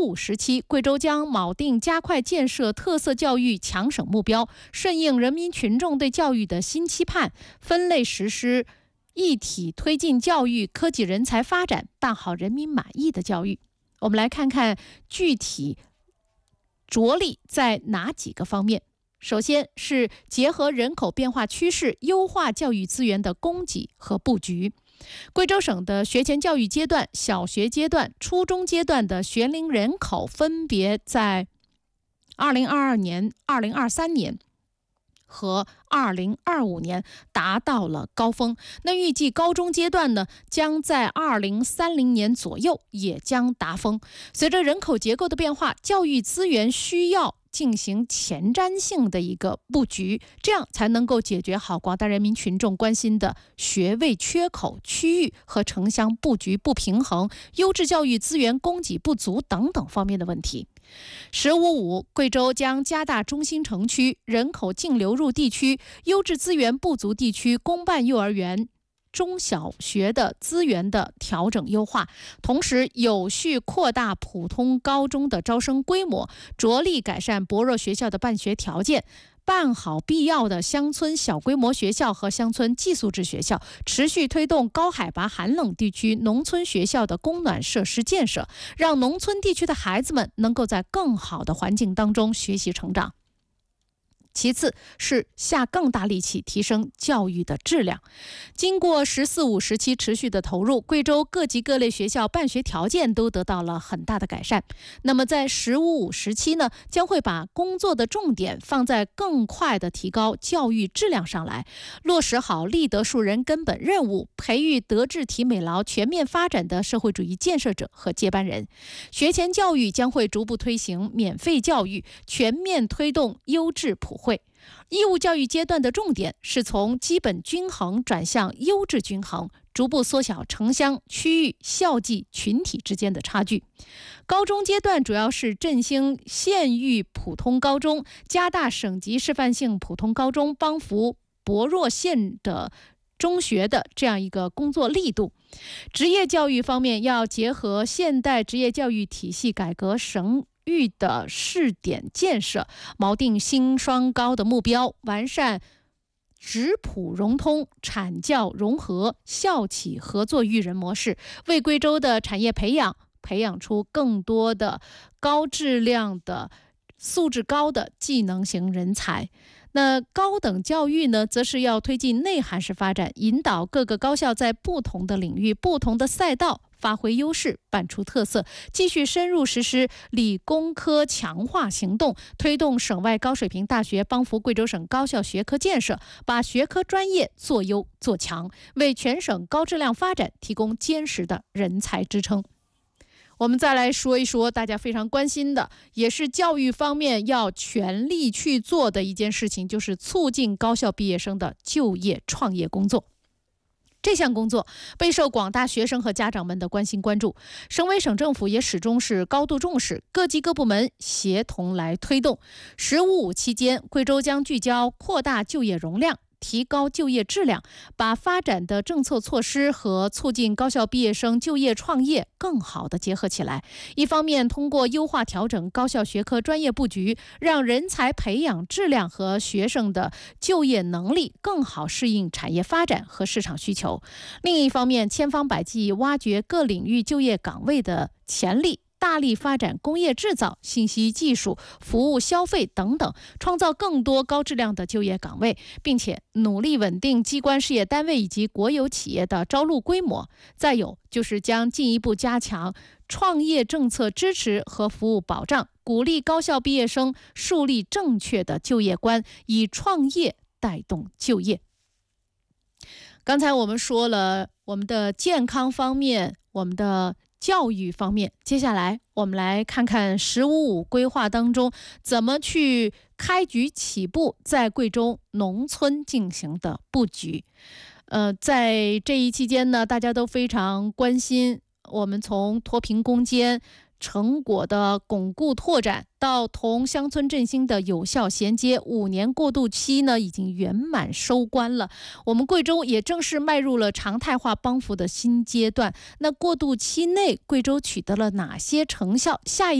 5时期，贵州将铆定加快建设特色教育强省目标，顺应人民群众对教育的新期盼，分类实施一体推进教育科技人才发展，办好人民满意的教育。我们来看看具体着力在哪几个方面。首先是结合人口变化趋势，优化教育资源的供给和布局。贵州省的学前教育阶段、小学阶段、初中阶段的学龄人口分别在2022年、2023年和2025年达到了高峰。那预计高中阶段呢，将在2030年左右也将达峰。随着人口结构的变化，教育资源需要进行前瞻性的一个布局，这样才能够解决好广大人民群众关心的学位缺口、区域和城乡布局不平衡、优质教育资源供给不足等等方面的问题。15.5，贵州将加大中心城区、人口净流入地区、优质资源不足地区公办幼儿园、中小学的资源的调整优化，同时有序扩大普通高中的招生规模，着力改善薄弱学校的办学条件，办好必要的乡村小规模学校和乡村寄宿制学校，持续推动高海拔寒冷地区农村学校的供暖设施建设，让农村地区的孩子们能够在更好的环境当中学习成长。其次是下更大力气提升教育的质量。经过14.5时期持续的投入，贵州各级各类学校办学条件都得到了很大的改善。那么在15.5时期呢，将会把工作的重点放在更快的提高教育质量上来，落实好立德树人根本任务，培育德智体美劳全面发展的社会主义建设者和接班人。学前教育将会逐步推行免费教育，全面推动优质普惠。义务教育阶段的重点是从基本均衡转向优质均衡，逐步缩小城乡、区域、校际、群体之间的差距。高中阶段主要是振兴县域普通高中，加大省级示范性普通高中帮扶薄弱县的中学的这样一个工作力度。职业教育方面，要结合现代职业教育体系改革省域的试点建设，锚定新双高的目标，完善职普融通、产教融合、校企合作育人模式，为贵州的产业培养出更多的高质量的、素质高的技能型人才。那高等教育呢，则是要推进内涵式发展，引导各个高校在不同的领域、不同的赛道发挥优势，办出特色，继续深入实施理工科强化行动，推动省外高水平大学帮扶贵州省高校学科建设，把学科专业做优做强，为全省高质量发展提供坚实的人才支撑。我们再来说一说大家非常关心的，也是教育方面要全力去做的一件事情，就是促进高校毕业生的就业创业工作。这项工作备受广大学生和家长们的关心关注，省委省政府也始终是高度重视，各级各部门协同来推动。15.5期间，贵州将聚焦扩大就业容量，提高就业质量，把发展的政策措施和促进高校毕业生就业创业更好地结合起来。一方面，通过优化调整高校学科专业布局，让人才培养质量和学生的就业能力更好适应产业发展和市场需求；另一方面，千方百计挖掘各领域就业岗位的潜力，大力发展工业制造、信息技术、服务消费等等，创造更多高质量的就业岗位，并且努力稳定机关事业单位以及国有企业的招录规模。再有就是将进一步加强创业政策支持和服务保障，鼓励高校毕业生树立正确的就业观，以创业带动就业。刚才我们说了我们的健康方面，我们的教育方面，接下来我们来看看15.5规划当中怎么去开局起步，在贵州农村进行的布局。在这一期间呢，大家都非常关心我们从脱贫攻坚成果的巩固拓展到同乡村振兴的有效衔接，5年过渡期呢已经圆满收官了。我们贵州也正式迈入了常态化帮扶的新阶段。那过渡期内，贵州取得了哪些成效？下一